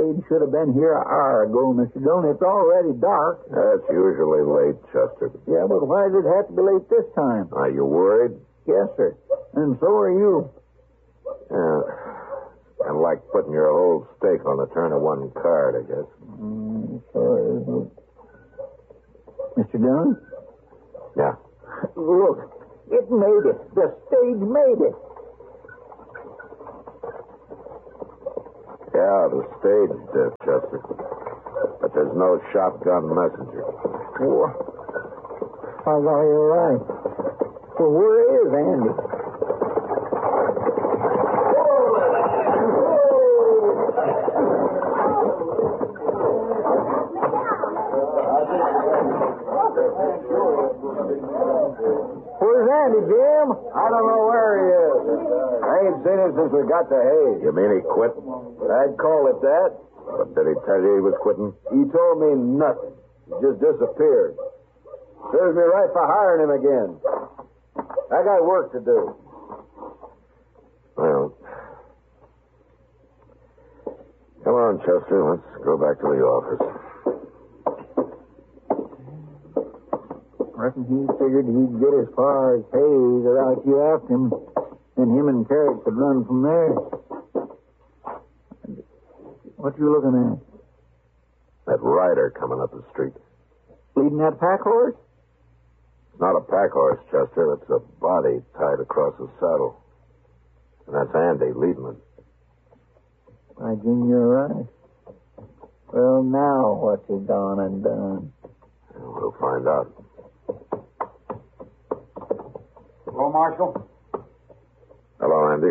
Stage should have been here an hour ago, Mr. Dillon. It's already dark. That's usually late, Chester. Yeah, but why did it have to be late this time? Are you worried? Yes, sir. And so are you. Yeah. And like putting your whole stake on the turn of one card, I guess. Sure isn't. Mr. Dillon? Yeah. Look, it made it. The stage made it. Yeah, the stage did, Chester. But there's no shotgun messenger. Well, I got you right. Well, where is Andy? Where's Andy, Jim? I don't know where he is. I ain't seen him since we got to Hayes. You mean he quit? I'd call it that. But did he tell you he was quitting? He told me nothing. He just disappeared. Serves me right for hiring him again. I got work to do. Well, come on, Chester. Let's go back to the office. Reckon he figured he'd get as far as Hayes without you after him. Then him and Carrick could run from there. What you looking at? That rider coming up the street. Leading that pack horse? It's not a pack horse, Chester. It's a body tied across the saddle. And that's Andy leading it. Why, Jim, you're right. Well, now what's he gone and done? We'll find out. Hello, Marshal. Hello, Andy.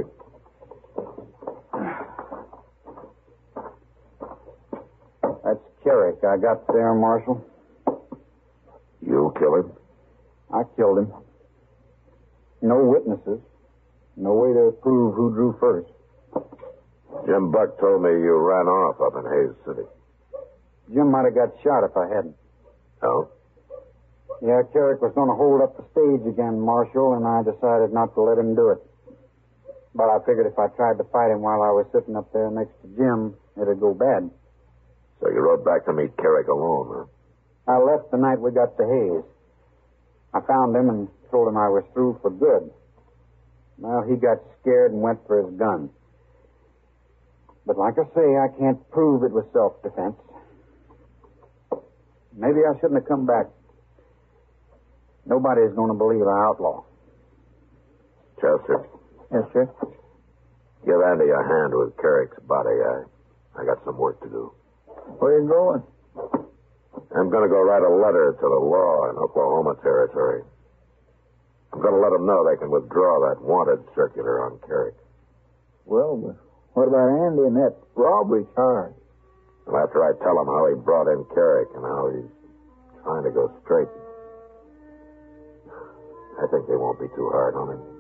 That's Carrick. I got there, Marshal. You kill him? I killed him. No witnesses. No way to prove who drew first. Jim Buck told me you ran off up in Hayes City. Jim might have got shot if I hadn't. Oh? Yeah, Carrick was going to hold up the stage again, Marshal, and I decided not to let him do it. But I figured if I tried to fight him while I was sitting up there next to Jim, it'd go bad. So you rode back to meet Carrick alone, huh? I left the night we got to Hayes. I found him and told him I was through for good. Well, he got scared and went for his gun. But like I say, I can't prove it was self-defense. Maybe I shouldn't have come back. Nobody's going to believe I outlaw. Chester. Yes, sir. Give Andy a hand with Carrick's body. I got some work to do. Where you going? I'm going to go write a letter to the law in Oklahoma Territory. I'm going to let them know they can withdraw that wanted circular on Carrick. Well, but what about Andy and that robbery charge? And after I tell them how he brought in Carrick and how he's trying to go straight, I think they won't be too hard on him.